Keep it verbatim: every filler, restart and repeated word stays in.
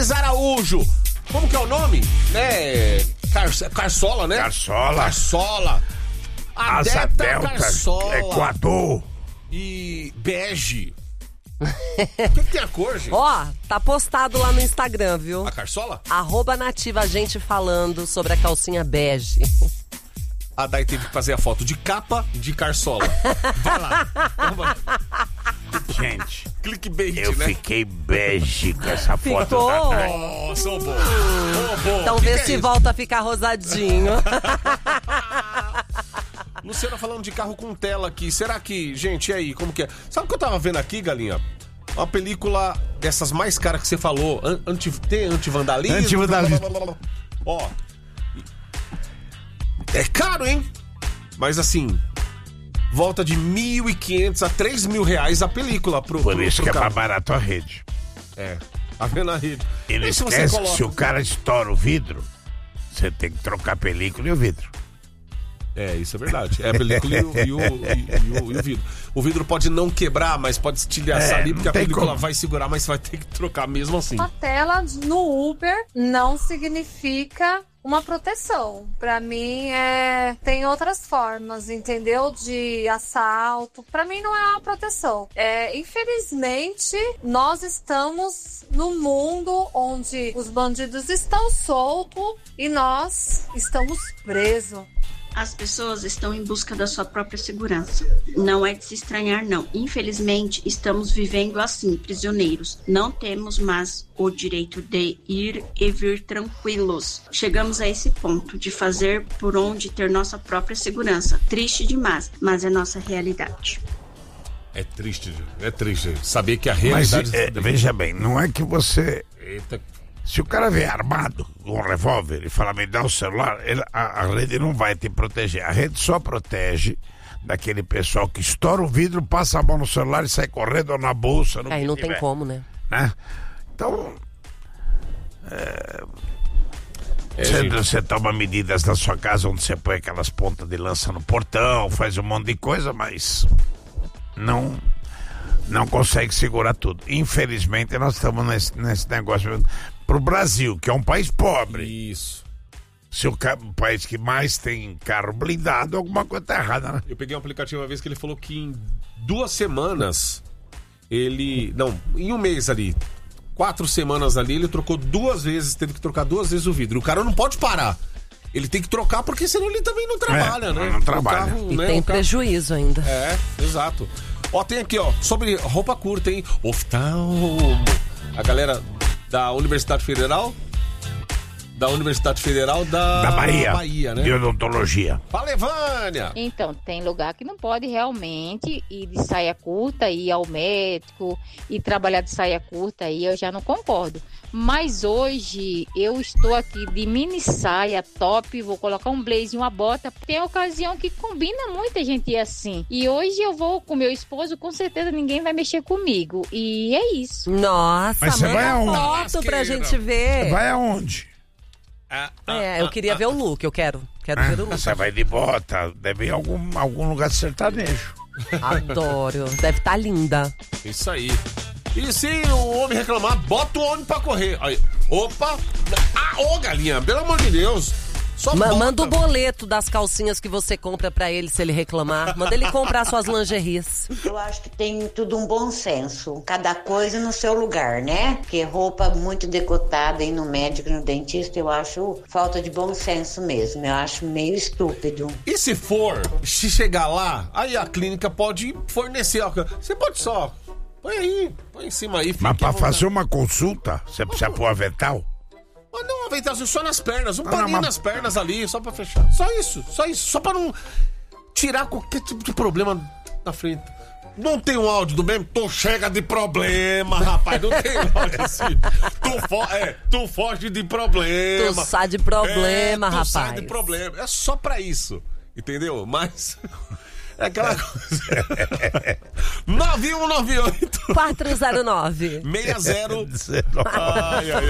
Thaís Araújo. Como que é o nome? Né? Car... Carsola, né? Carsola. Carsola. Asa Delta, Carsola. Equador. E bege. O que, que tem a cor, gente? Ó, tá postado lá no Instagram, viu? A Carsola? Arroba Nativa, a gente falando sobre a calcinha bege. A Dai teve que fazer a foto de capa de Carsola. Vai lá. Gente, clickbait, eu né? fiquei bege com essa foto Ficou? da Dai. Nossa, ô bom. Ô, bom. Então Que vê que é se isso? volta a ficar rosadinho. Luciana falando de carro com tela aqui. Será que, gente, e aí, como que é? Sabe o que eu tava vendo aqui, Galinha? Uma película dessas mais caras que você falou. An- anti, tem antivandalismo. Antivandalismo. Ó. É caro, hein? Mas assim, volta de mil e quinhentos a três mil reais a película pro Por pro, isso pro que é carro. mais barato a rede. É, tá vendo a rede. E não E se você esquece que coloca- se o cara estoura o vidro, você tem que trocar a película e o vidro. É, isso é verdade. É a película e o, e o- e o- e o vidro. O vidro pode não quebrar, mas pode estilhaçar É, ali, porque não a tem película como. vai segurar, mas você vai ter que trocar mesmo assim. Uma tela no Uber não significa uma proteção. Pra mim, é... tem outras formas, entendeu? De assalto. Pra mim, não é uma proteção. É, infelizmente, nós estamos no mundo onde os bandidos estão soltos e nós estamos presos. As pessoas estão em busca da sua própria segurança. Não é de se estranhar, não. Infelizmente, estamos vivendo assim, prisioneiros. Não temos mais o direito de ir e vir tranquilos. Chegamos a esse ponto de fazer por onde ter nossa própria segurança. Triste demais, mas é nossa realidade. É triste, é triste. Saber que a Mas realidade... é, veja bem, não é que você... Eita. Se o cara vier armado com um revólver e falar, me dá o celular, ele- a, a rede não vai te proteger. A rede só protege daquele pessoal que estoura o vidro, passa a mão no celular e sai correndo ou na bolsa. No Aí que não tiver, tem como, né? né? Então, é, É, você, gente. você toma medidas na sua casa onde você põe aquelas pontas de lança no portão, faz um monte de coisa, mas não... não consegue segurar tudo. Infelizmente, nós estamos nesse, nesse negócio pro Brasil, que é um país pobre. Isso. Se o ca- um país que mais tem carro blindado, alguma coisa tá errada, né? Eu peguei um aplicativo uma vez que ele falou que em duas semanas, ele... Não, em um mês ali, quatro semanas ali, ele trocou duas vezes, teve que trocar duas vezes o vidro. O cara não pode parar. Ele tem que trocar porque senão ele também não trabalha, É, né? não O trabalha. carro, E né, tem o carro- prejuízo ainda. É, exato. Ó, tem aqui, ó, sobre roupa curta, hein? Oftalmo. A galera da Universidade Federal... Da Universidade Federal da, Da Bahia, Bahia, né? de odontologia. Fala, Evânia! Então, tem lugar que não pode realmente ir de saia curta, ir ao médico e trabalhar de saia curta, aí eu já não concordo. Mas hoje eu estou aqui de mini saia, top, vou colocar um blazer e uma bota. Tem ocasião que combina muita gente ir assim. E hoje eu vou com meu esposo, com certeza ninguém vai mexer comigo. E é isso. Nossa, Mas você vai manda aonde? foto pra Lasqueira. gente ver. Vai aonde? Ah, ah, É, eu queria ver o look, eu quero. Quero ver o look. Você vai de bota, deve ir em algum, algum lugar sertanejo. Adoro. Deve estar linda. Isso aí. E se o homem reclamar, bota o homem pra correr. Aí, opa! Ah, ô galinha, pelo amor de Deus! Só Ma- bota. manda o boleto das calcinhas que você compra pra ele se ele reclamar. Manda ele comprar suas lingeries. Eu acho que tem tudo um bom senso, cada coisa no seu lugar, né? Porque roupa muito decotada aí no médico, no dentista, eu acho falta de bom senso mesmo. Eu acho meio estúpido. E se for, se chegar lá, aí a clínica pode fornecer. Você pode só. Põe aí, põe em cima aí. Mas fique à pra vontade. fazer uma consulta, você precisa pôr avental? Mas não, aventalzinho só nas pernas, um Não, paninho não, mas- nas pernas ali, só pra fechar. Só isso, só isso. Só pra não tirar qualquer tipo de problema da frente. Não tem um áudio do mesmo? Tu chega de problema, rapaz. Não tem áudio assim. Tu, fo é, tu foge de problema. Tu sai de problema, é, tu rapaz. sai de problema. É só pra isso, entendeu? Mas... É aquela coisa. nove um nove oito quatro zero nove. seis zero. Dizer, Ai, ai, ai.